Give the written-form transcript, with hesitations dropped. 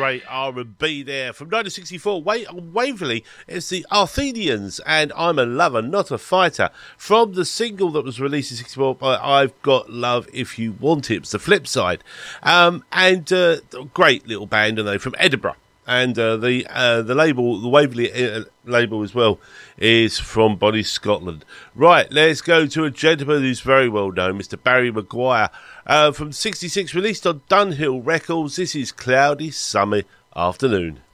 great R&B there. From 1964, Waverley, it's the Arthenians and I'm a Lover, Not a Fighter. From the single that was released in 64 by I've Got Love If You Want It. It's the flip side. Great little band, aren't they, from Edinburgh. And the label, the Waverley label as well, is from Bonnie, Scotland. Right, let's go to a gentleman who's very well known, Mr. Barry Maguire. From 66, released on Dunhill Records. This is Cloudy Summer Afternoon.